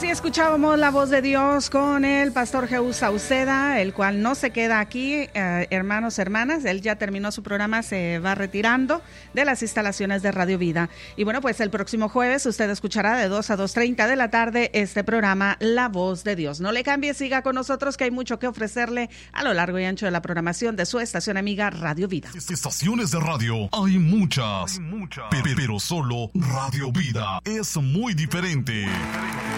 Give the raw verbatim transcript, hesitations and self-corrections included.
Así escuchábamos la voz de Dios con el pastor Jehú Sauceda, el cual no se queda aquí, eh, hermanos, hermanas. Él ya terminó su programa, se va retirando de las instalaciones de Radio Vida. Y bueno, pues el próximo jueves usted escuchará de dos a dos treinta de la tarde este programa, La Voz de Dios. No le cambie, siga con nosotros, que hay mucho que ofrecerle a lo largo y ancho de la programación de su estación amiga Radio Vida. Estaciones de radio hay muchas, hay muchas. Pero, pero solo Radio Vida es muy diferente.